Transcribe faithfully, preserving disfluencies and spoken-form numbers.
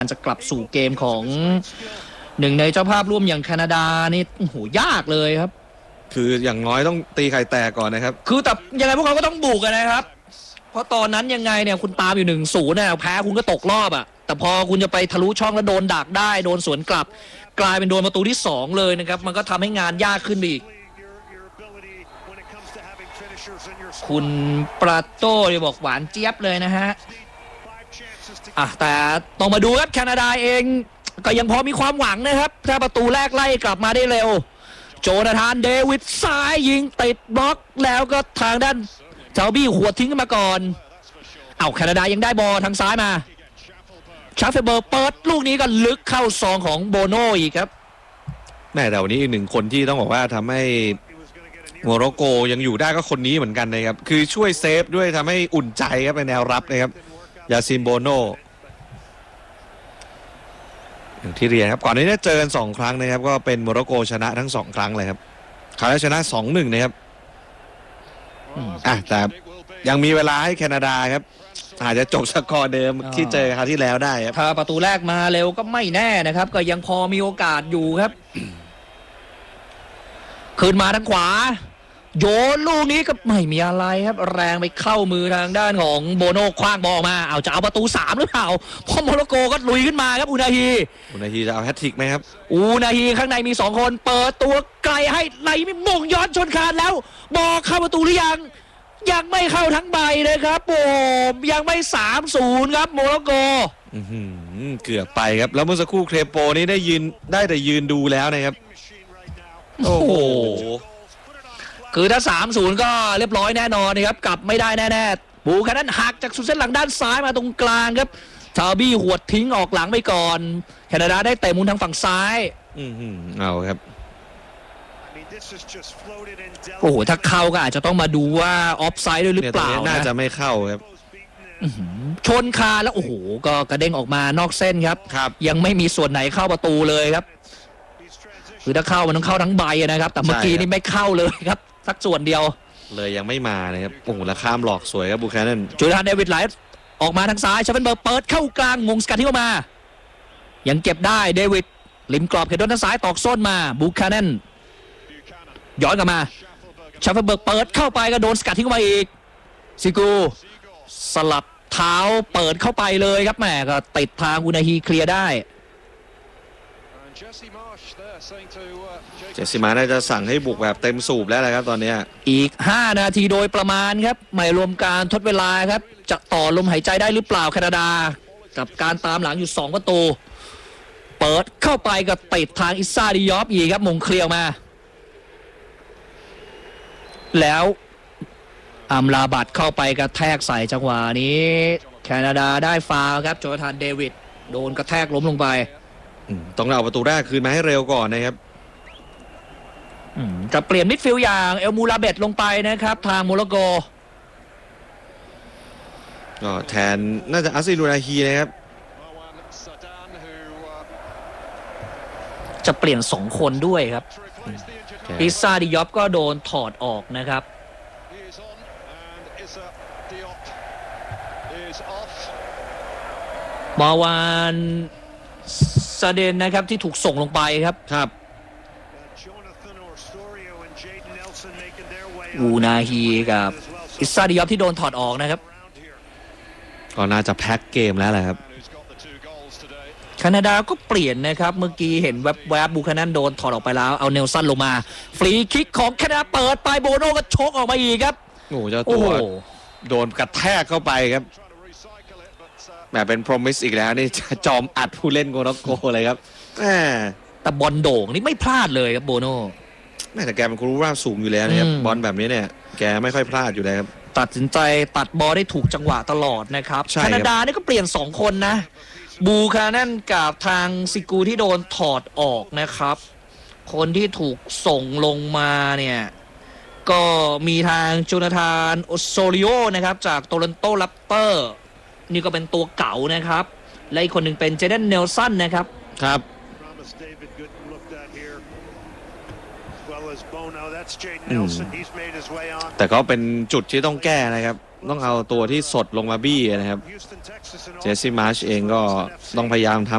จะกลับสู่เกมของหนึ่งในเจ้าภาพร่วมอย่างแคนาดานี่โอ้โหยากเลยครับคืออย่างน้อยต้องตีไข่แตกก่อนนะครับคือแต่ยังไงพวกเขาก็ต้องบุกนะครับเพราะตอนนั้นยังไงเนี่ยคุณตามอยู่หนึ่งศูนย์เนี่ยแพ้คุณก็ตกรอบอ่ะแต่พอคุณจะไปทะลุช่องแล้วโดนดักได้โดนสวนกลับกลายเป็นโดนประตูที่สองเลยนะครับมันก็ทำให้งานยากขึ้นไปอีกคุณปราโต้บอกหวานเจี๊ยบเลยนะฮะอ่ะแต่ต้องมาดูครับแคนาดาเองก็ยังพอมีความหวังนะครับถ้าประตูแรกไล่กลับมาได้เร็วโจนาธานเดวิดซ้ายยิงติดบล็อกแล้วก็ทางด้านเจ้าบี้หัวทิ้งมาก่อนเอาแคนาดายังได้บอลทางซ้ายมาชาเฟเบอร์เปิดลูกนี้ก็ลึกเข้าซองของโบโน่อีกครับแม่แต่วันนี้อีกหนึ่งคนที่ต้องบอกว่าทำให้โมร็อกโกยังอยู่ได้ก็คนนี้เหมือนกันนะครับคือช่วยเซฟด้วยทำให้อุ่นใจครับในแนวรับนะครับยาซินโบโน่อย่างที่เรียนครับก่อนนี้เนี่ยเจอกันสองครั้งนะครับก็เป็นโมร็อกโกชนะทั้งสองครั้งเลยครับคราวนี้ชนะ สองหนึ่ง นะครับอ่ะแต่ยังมีเวลาให้แคนาดาครับอาจจะจบสกอร์เดิมที่เจอคราวที่แล้วได้ครับถ้าประตูแรกมาเร็วก็ไม่แน่นะครับก็ยังพอมีโอกาสอยู่ครับขึ้นมาทางขวาโยนลูกนี้ก็ไม่มีอะไรครับแรงไปเข้ามือทางด้านของโบโน่คว้างบอลมาเอาจะเอาประตูสามหรือเปล่าพอโมร็อกโกก็ลุยขึ้นมาครับอูนาฮีอูนาฮีจะเอาแฮตทริกไหมครับอูนาฮีข้างในมีสองคนเปิดตัวไกลให้ไหลไม่มงย้อนชนคานแล้วบอลเข้าประตูหรือยังยังไม่เข้าทั้งใบเลยครับโอ้ยังไม่ สามศูนย์ ครับโมร็อกโกเกือบไปครับแล้วเมื่อสักครู่เครโปนี้ได้ยืนได้แต่ยืนดูแล้วนะครับโอ้โหคือถ้า สามศูนย์ ก็เรียบร้อยแน่นอนนะครับกลับไม่ได้แน่ๆบูคันนั้นหักจากสุดเส้นหลังด้านซ้ายมาตรงกลางครับชาบี้หวดทิ้งออกหลังไปก่อนแคนาดาได้เตะมุมทางฝั่งซ้ายอืมเอาครับโอ้โหถ้าเข้าก็อาจจะต้องมาดูว่าออฟไซด์ด้วยหรือเปล่าน่าจะไม่เข้าครับชนคาแล้วโอ้โหก็กระเด้งออกมานอกเส้นครับยังไม่มีส่วนไหนเข้าประตูเลยครับคือถ้าเข้ามันต้องเข้าทั้งใบนะครับแต่เมื่อกี้นี่ไม่เข้าเลยครับสักส่วนเดียวเลยยังไม่มานะครับโอ้โหแล้วข้ามหลอกสวยครับบูแคนนันจูดานเดวิดไหลออกมาทางซ้ายชาเฟนเบิร์กเปิดเข้ากลางงงสกัดที่เข้ามายังเก็บได้เดวิดลิมกรอบเขตโดนทางซ้ายตอกส้นมาบูแคนนันย้อนกลับมาชาเฟนเบิร์กเปิดเข้าไปก็โดนสกัดที่เข้ามาอีกซิกูสลับเท้าเปิดเข้าไปเลยครับแหมก็ติดทางอูนาฮีเคลียร์ได้เจสซี่มาน่าจะสั่งให้บุกแบบเต็มสูบแล้วนะครับตอนนี้อีกห้านาทีโดยประมาณครับไม่รวมการทดเวลาครับจะต่อลมหายใจได้หรือเปล่าแคนาดากับการตามหลังอยู่สองประตูเปิดเข้าไปกับติดทางอิซ่าดิยอฟอีกครับมงเคลียร์มาแล้วอัมลาบัตเข้าไปกระแทกใส่จังหวะนี้แคนาดาได้ฟาวล์ครับโจนาธานเดวิดโดนกระแทกล้มลงไปต้องเอาประตูแรกคืนมาให้เร็วก่อนนะครับจะเปลี่ยนมิดฟิลด์อย่างเอลมูลาเบตลงไปนะครับทางโมร็อกโกก็แทนน่าจะอาซิลูนาฮีนะครับจะเปลี่ยนสองคนด้วยครับอิซาดิยอฟก็โดนถอดออกนะครับมาวานซาเดนนะครับที่ถูกส่งลงไปครับครับอูนาฮีกับอิซาดิยอฟที่โดนถอดออกนะครับก็น่าจะแพ็คเกมแล้วแหละครับแคนาดาก็เปลี่ยนนะครับเมื่อกี้เห็นแวบๆบูคานันโดนถอดออกไปแล้วเอาเนลสันลงมาฟรีคิกของแคนาดาเปิดไปโบโน่ก็ชกออกมาอีกครับโอ้เจ้าตัวโดนกระแทกเข้าไปครับแบบเป็น promise อีกแล้วนี่จอมอัดผู้เล่นโมร็อกโกเลยครับแต่บอลโด่งนี่ไม่พลาดเลยครับโบโน่แม่แต่แกเป็นคนรู้ว่าสูงอยู่แล้วนะครับบอลแบบนี้เนี่ยแกไม่ค่อยพลาดอยู่แล้วครับตัดสินใจตัดบอลได้ถูกจังหวะตลอดนะครับแคนาดานี่ก็เปลี่ยนสองคนนะบูคานันกับทางซิกูที่โดนถอดออกนะครับคนที่ถูกส่งลงมาเนี่ยก็มีทางโจนาธานโอโซริโอนะครับจากโตรอนโตแรปเตอร์นี่ก็เป็นตัวเก่านะครับและอีกคนหนึ่งเป็นเจเดนเนลสันนะครับครับแต่ก็เป็นจุดที่ต้องแก้นะครับต้องเอาตัวที่สดลงมาบี้นะครับเจสซี่มาร์ชเองก็ต้องพยายามทำ